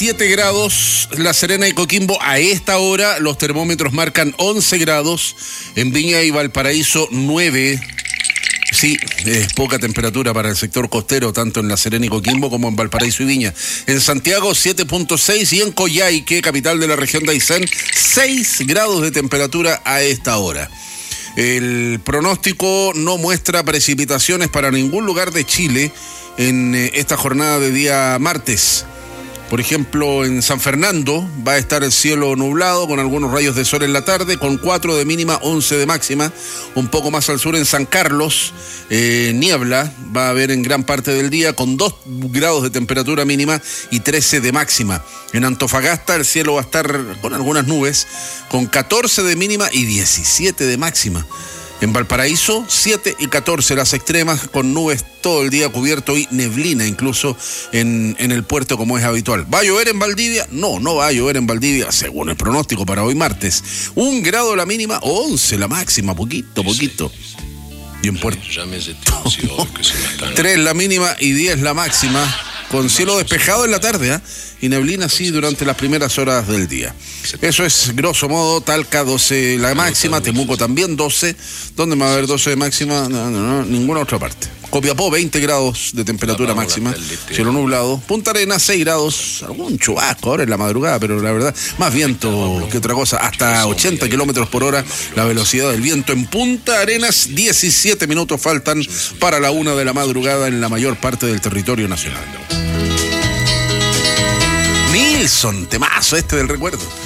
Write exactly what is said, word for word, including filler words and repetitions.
siete grados, La Serena y Coquimbo. A esta hora los termómetros marcan once grados, en Viña y Valparaíso nueve. Sí, es poca temperatura para el sector costero, tanto en La Serena y Coquimbo como en Valparaíso y Viña. En Santiago siete punto seis y en Coyhaique, capital de la región de Aysén, seis grados de temperatura a esta hora. El pronóstico no muestra precipitaciones para ningún lugar de Chile en esta jornada de día martes. Por ejemplo, en San Fernando va a estar el cielo nublado con algunos rayos de sol en la tarde, con cuatro de mínima, once de máxima. Un poco más al sur en San Carlos, eh, niebla va a haber en gran parte del día, con dos grados de temperatura mínima y trece de máxima. En Antofagasta el cielo va a estar con algunas nubes, con catorce de mínima y diecisiete de máxima. En Valparaíso, siete y catorce las extremas, con nubes todo el día cubierto y neblina incluso en, en el puerto como es habitual. ¿Va a llover en Valdivia? No, no va a llover en Valdivia, según el pronóstico para hoy martes. Un grado la mínima, once la máxima, poquito, poquito. Y en Puerto tres la mínima y diez la máxima, con cielo despejado en la tarde, ¿eh? Y neblina sí durante las primeras horas del día. Eso es grosso modo. Talca doce la máxima, Temuco también doce. ¿Dónde va a haber doce de máxima? No, no, no, ninguna otra parte. Copiapó veinte grados de temperatura máxima, cielo nublado. Punta Arenas seis grados, algún chubasco ahora en la madrugada, pero la verdad, más viento que otra cosa, hasta ochenta kilómetros por hora la velocidad del viento. En Punta Arenas, diecisiete minutos faltan para la una de la madrugada en la mayor parte del territorio nacional. Nilsson, temazo este del recuerdo.